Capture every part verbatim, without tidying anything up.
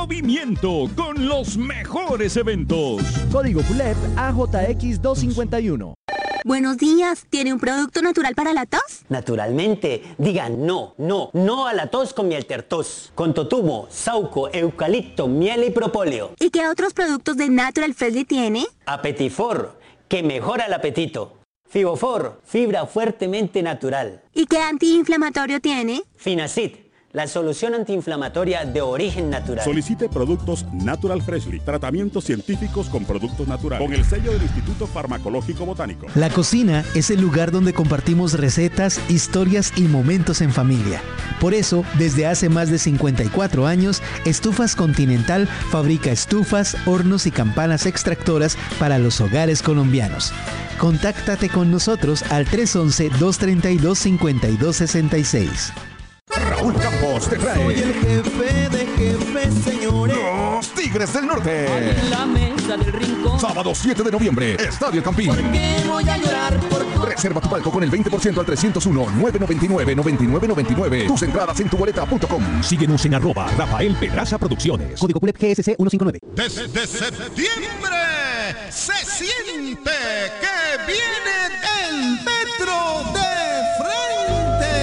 movimiento con los mejores eventos. Código P U L E P A J X doscientos cincuenta y uno. Buenos días, ¿tiene un producto natural para la tos? Naturalmente, diga no, no, no a la tos con Mieltertos, con totumo, sauco, eucalipto, miel y propóleo. ¿Y qué otros productos de Natural Freshly tiene? Apetifor, que mejora el apetito. Fibofor, fibra fuertemente natural. ¿Y qué antiinflamatorio tiene? Finacid, la solución antiinflamatoria de origen natural. Solicite productos Natural Freshly, tratamientos científicos con productos naturales, con el sello del Instituto Farmacológico Botánico. La cocina es el lugar donde compartimos recetas, historias y momentos en familia. Por eso, desde hace más de cincuenta y cuatro años, Estufas Continental fabrica estufas, hornos y campanas extractoras para los hogares colombianos. Contáctate con nosotros al tres once, dos treinta y dos, cincuenta y dos sesenta y seis. Raúl Campos te trae. Soy el jefe de jefes, señores. Los Tigres del Norte. En la mesa del rincón. Sábado siete de noviembre, Estadio El Campín. ¿Por qué voy a llorar por tu... Reserva tu palco con el veinte por ciento al trescientos uno, nueve noventa y nueve, noventa y nueve noventa y nueve. Tus entradas en tu boleta punto com. Síguenos en arroba Rafael Pedraza Producciones. Código P U L E P G S C ciento cincuenta y nueve. Desde septiembre se siente que viene el metro de frente.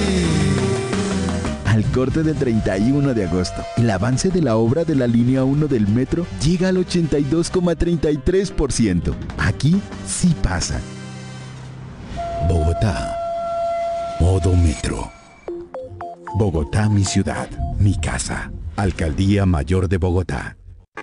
Al corte del treinta y uno de agosto, el avance de la obra de la línea uno del metro llega al ochenta y dos coma treinta y tres por ciento. Aquí sí pasa. Bogotá. Modo metro. Bogotá, mi ciudad, mi casa. Alcaldía Mayor de Bogotá.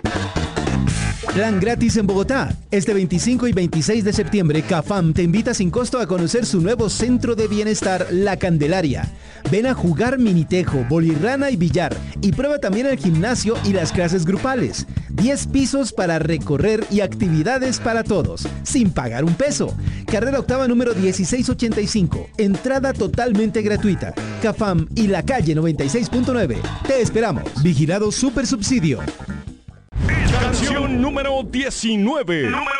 Plan gratis en Bogotá. Este veinticinco y veintiséis de septiembre, CAFAM te invita sin costo a conocer su nuevo centro de bienestar, La Candelaria. Ven a jugar minitejo, bolirrana y billar. Y prueba también el gimnasio y las clases grupales. diez pisos para recorrer y actividades para todos, sin pagar un peso. Carrera octava número dieciséis ochenta y cinco. Entrada totalmente gratuita. CAFAM y la calle noventa y seis punto nueve. Te esperamos. Vigilado Super Subsidio. Canción número diecinueve. Número